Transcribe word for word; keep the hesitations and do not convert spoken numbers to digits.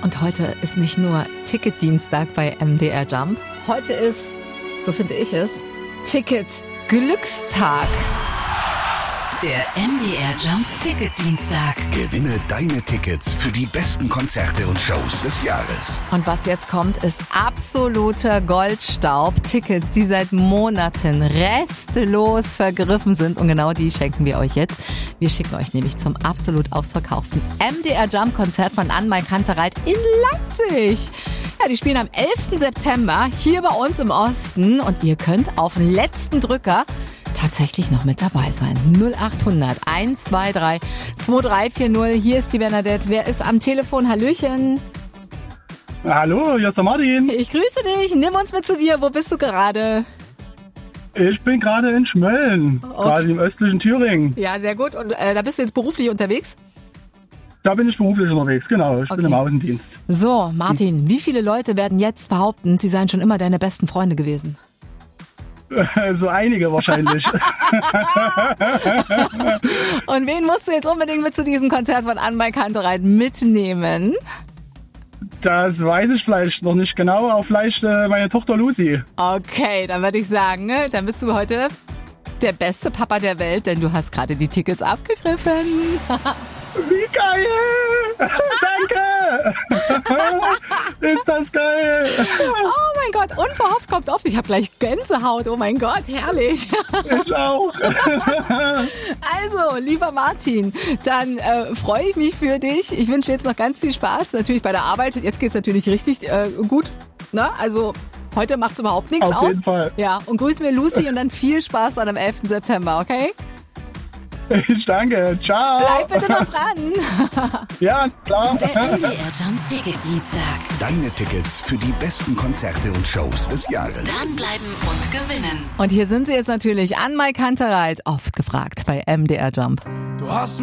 Und heute ist nicht nur Ticketdienstag bei M D R Jump. Heute ist, so finde ich es, Ticket-Glückstag. Der M D R Jump Ticketdienstag. Gewinne deine Tickets für die besten Konzerte und Shows des Jahres. Und was jetzt kommt, ist absoluter Goldstaub. Tickets, die seit Monaten restlos vergriffen sind. Und genau die schenken wir euch jetzt. Wir schicken euch nämlich zum absolut ausverkauften M D R Jump Konzert von Anmai Kantereit in Leipzig. Ja, die spielen am elften September hier bei uns im Osten. Und ihr könnt auf den letzten Drücker tatsächlich noch mit dabei sein. null acht hundert eins zwei drei zwei drei vier null. Hier ist die Bernadette. Wer ist am Telefon? Hallöchen. Hallo, hier ist der Martin. Ich grüße dich. Nimm uns mit zu dir. Wo bist du gerade? Ich bin gerade in Schmölln, Okay. quasi im östlichen Thüringen. Ja, sehr gut. Und äh, da bist du jetzt beruflich unterwegs? Da bin ich beruflich unterwegs, genau. Ich Okay. bin im Außendienst. So, Martin, wie viele Leute werden jetzt behaupten, sie seien schon immer deine besten Freunde gewesen? So einige wahrscheinlich. Und wen musst du jetzt unbedingt mit zu diesem Konzert von Anmai Kantereit mitnehmen? Das weiß ich vielleicht noch nicht genau, aber vielleicht äh, meine Tochter Lucy. Okay, dann würde ich sagen, ne, dann bist du heute der beste Papa der Welt, denn du hast gerade die Tickets abgegriffen. Wie geil! Danke! Ist das geil! Oh mein Gott, unverhofft kommt oft. Ich habe gleich Gänsehaut. Oh mein Gott, herrlich. Ich auch. Also, lieber Martin, dann äh, freue ich mich für dich. Ich wünsche jetzt noch ganz viel Spaß, natürlich bei der Arbeit. Jetzt geht's natürlich richtig äh, gut. Ne? Also, heute macht's überhaupt nichts aus. Auf jeden Fall. Ja, und grüß mir Lucy und dann viel Spaß dann am elften September, okay? Ich danke. Ciao. Bleib bitte noch dran. Ja, klar. Der M D R Jump Ticketdienstag. Deine Tickets für die besten Konzerte und Shows des Jahres. Dranbleiben und gewinnen. Und hier sind sie jetzt natürlich, Anmai Kantereit, oft gefragt bei M D R Jump. Du hast